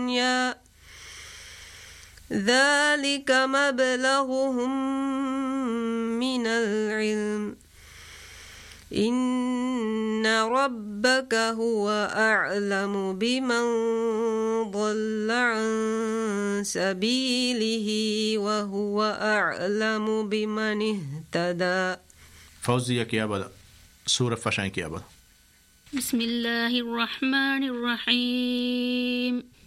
الدنيا ذلك مبلغهم من العلم إن ربك هو أعلم بمن ضل عن سبيله وهو أعلم بمن اهتدى. فوزية كيابا سورة فشان كيابا. بسم الله الرحمن الرحيم